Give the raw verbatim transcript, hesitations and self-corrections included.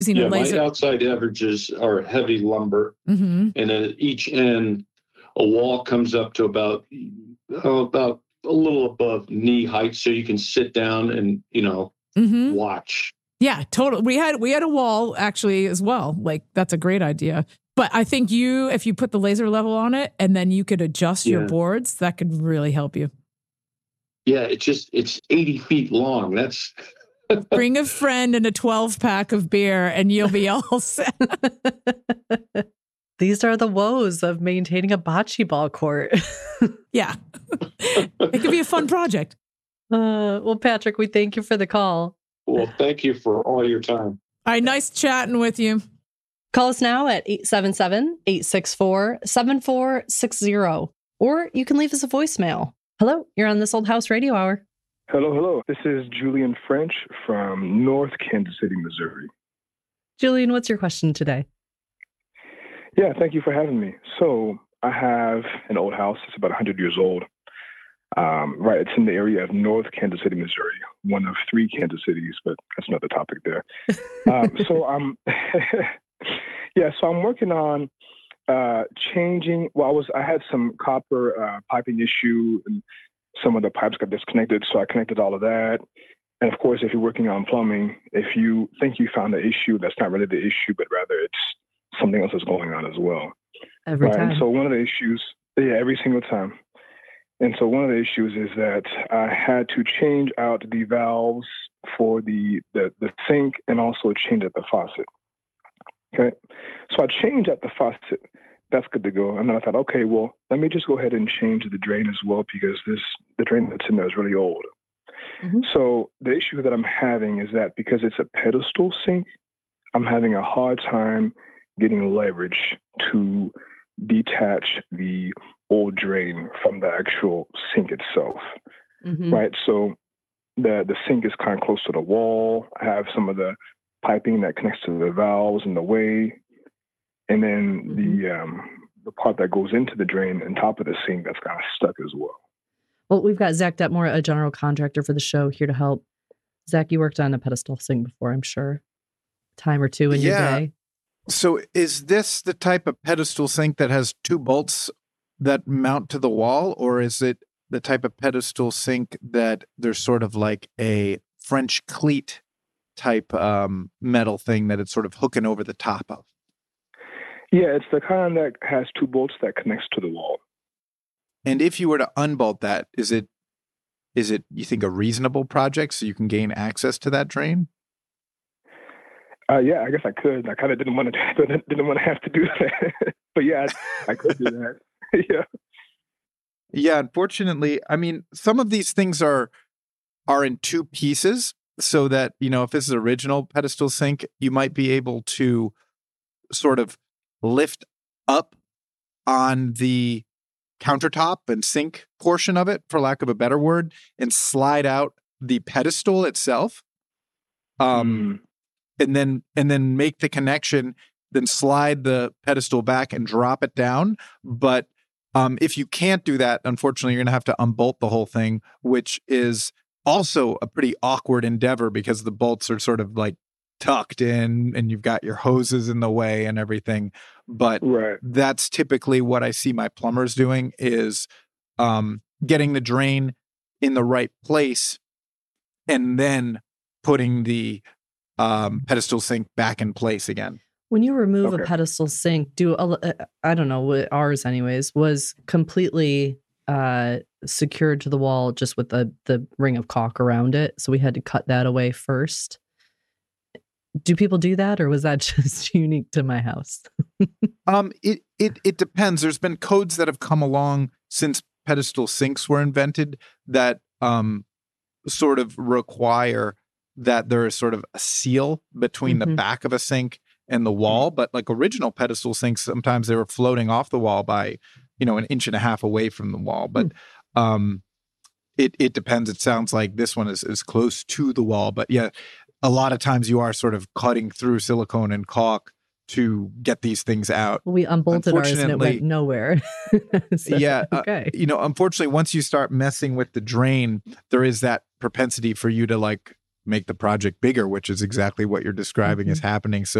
using a Yeah, my laser. outside averages are heavy lumber, Mm-hmm. and then at each end, a wall comes up to about oh, about a little above knee height, so you can sit down and you know Mm-hmm. watch. Yeah, totally. We had we had a wall actually as well. Like that's a great idea. But I think you, if you put the laser level on it, and then you could adjust your Yeah. boards, that could really help you. Yeah, it's just it's eighty feet long. That's Bring a friend and a twelve pack of beer, and you'll be all set. These are the woes of maintaining a bocce ball court. Yeah, it could be a fun project. Uh, well, Patrick, we thank you for the call. well. Thank you for all your time. All right, nice chatting with you. Call us now at eight seven seven, eight six four, seven four six zero, or you can leave us a voicemail. Hello, you're on This Old House Radio Hour. Hello, hello. This is Julian French from North Kansas City, Missouri. Julian, what's your question today? Yeah, thank you for having me. So I have an old house. It's about one hundred years old. Um, right, it's in the area of North Kansas City, Missouri, one of three Kansas cities, but that's another topic there. um, so I'm, yeah, so I'm working on uh, changing. Well, I was I had some copper uh, piping issue, and some of the pipes got disconnected, so I connected all of that. And of course, if you're working on plumbing, if you think you found the issue, that's not really the issue, but rather it's something else is going on as well. Every right? time. And so one of the issues, yeah, every single time. And so one of the issues is that I had to change out the valves for the, the, the sink and also change at the faucet. Okay. So I changed at the faucet. That's good to go. And then I thought, okay, well, let me just go ahead and change the drain as well, because this the drain that's in there is really old. Mm-hmm. So the issue that I'm having is that because it's a pedestal sink, I'm having a hard time getting leverage to detach the old drain from the actual sink itself. Mm-hmm. Right. So the the sink is kind of close to the wall. I have some of the piping that connects to the valves in the way. And then mm-hmm. the um, the part that goes into the drain on top of the sink, that's kind of stuck as well. Well, we've got Zach Detmore, a general contractor for the show, here to help. Zach, you worked on a pedestal sink before, I'm sure. Time or two in yeah. your day. So is this the type of pedestal sink that has two bolts that mount to the wall, or is it the type of pedestal sink that there's sort of like a French cleat type um, metal thing that it's sort of hooking over the top of? Yeah, it's the kind that has two bolts that connects to the wall. And if you were to unbolt that, is it, is it, you think, a reasonable project so you can gain access to that drain? Uh, yeah, I guess I could. I kind of didn't want to didn't want to have to do that, but yeah, I, I could do that. yeah. Yeah. Unfortunately, I mean, some of these things are are in two pieces, so that, you know, if this is original pedestal sink, you might be able to sort of lift up on the countertop and sink portion of it, for lack of a better word, and slide out the pedestal itself. Um. Mm. And then and then make the connection, then slide the pedestal back and drop it down. But um, if you can't do that, unfortunately, you're going to have to unbolt the whole thing, which is also a pretty awkward endeavor because the bolts are sort of like tucked in and you've got your hoses in the way and everything. But right. That's typically what I see my plumbers doing, is um, getting the drain in the right place and then putting the Um, pedestal sink back in place again. When you remove okay. a pedestal sink, do uh, I don't know what ours anyways was completely uh, secured to the wall just with the the ring of caulk around it, so we had to cut that away first. Do people do that, or was that just unique to my house? um, it it it depends. There's been codes that have come along since pedestal sinks were invented that um sort of require that there is sort of a seal between mm-hmm. the back of a sink and the wall. But like original pedestal sinks, sometimes they were floating off the wall by, you know, an inch and a half away from the wall. But mm. um, it it depends. It sounds like this one is, is close to the wall. But yeah, a lot of times you are sort of cutting through silicone and caulk to get these things out. We unbolted ours and it went nowhere. so, yeah. Okay. Uh, you know, unfortunately, once you start messing with the drain, there is that propensity for you to like make the project bigger, which is exactly what you're describing Mhm. is happening. So